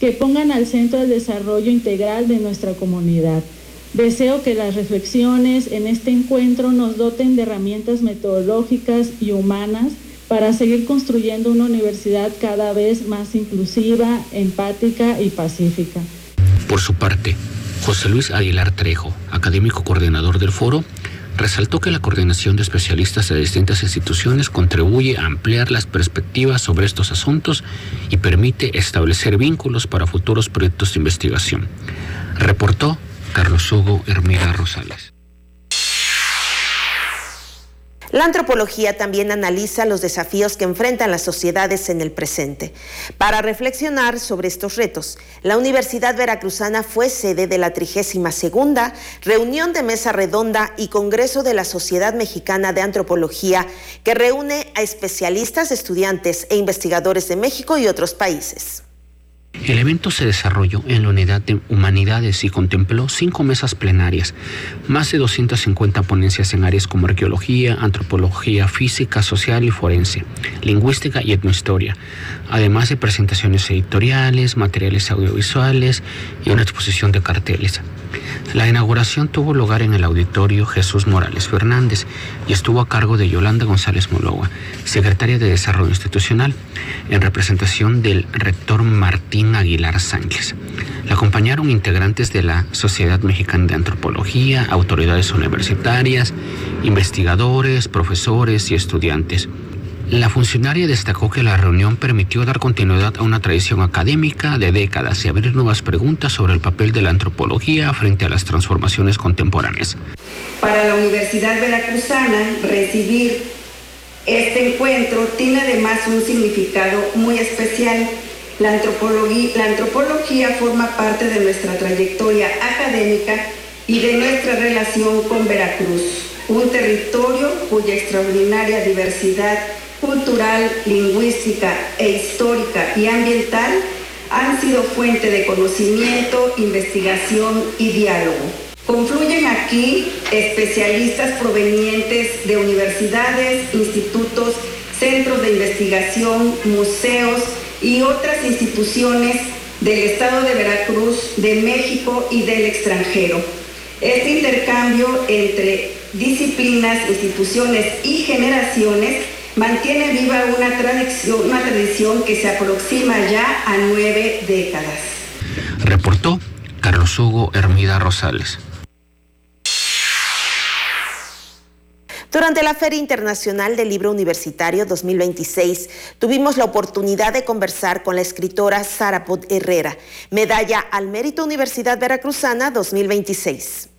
que pongan al centro el desarrollo integral de nuestra comunidad. Deseo que las reflexiones en este encuentro nos doten de herramientas metodológicas y humanas para seguir construyendo una universidad cada vez más inclusiva, empática y pacífica. Por su parte, José Luis Aguilar Trejo, académico coordinador del foro, resaltó que la coordinación de especialistas de distintas instituciones contribuye a ampliar las perspectivas sobre estos asuntos y permite establecer vínculos para futuros proyectos de investigación. Reportó Carlos Hugo Hermida Rosales. La antropología también analiza los desafíos que enfrentan las sociedades en el presente. Para reflexionar sobre estos retos, la Universidad Veracruzana fue sede de la 32ª reunión de mesa redonda y congreso de la Sociedad Mexicana de Antropología, que reúne a especialistas, estudiantes e investigadores de México y otros países. El evento se desarrolló en la Unidad de Humanidades y contempló 5 mesas plenarias, más de 250 ponencias en áreas como arqueología, antropología, física, social y forense, lingüística y etnohistoria, además de presentaciones editoriales, materiales audiovisuales y una exposición de carteles. La inauguración tuvo lugar en el Auditorio Jesús Morales Fernández y estuvo a cargo de Yolanda González Moloa, secretaria de Desarrollo Institucional, en representación del rector Martín Aguilar Sánchez. La acompañaron integrantes de la Sociedad Mexicana de Antropología, autoridades universitarias, investigadores, profesores y estudiantes. La funcionaria destacó que la reunión permitió dar continuidad a una tradición académica de décadas y abrir nuevas preguntas sobre el papel de la antropología frente a las transformaciones contemporáneas. Para la Universidad Veracruzana, recibir este encuentro tiene además un significado muy especial. La antropología forma parte de nuestra trayectoria académica y de nuestra relación con Veracruz, un territorio cuya extraordinaria diversidad cultural, lingüística e histórica y ambiental han sido fuente de conocimiento, investigación y diálogo. Confluyen aquí especialistas provenientes de universidades, institutos, centros de investigación, museos y otras instituciones del Estado de Veracruz, de México y del extranjero. Este intercambio entre disciplinas, instituciones y generaciones mantiene viva una tradición que se aproxima ya a 9 décadas. Reportó Carlos Hugo Hermida Rosales. Durante la Feria Internacional del Libro Universitario 2026, tuvimos la oportunidad de conversar con la escritora Sara Pot Herrera, medalla al Mérito Universidad Veracruzana 2026.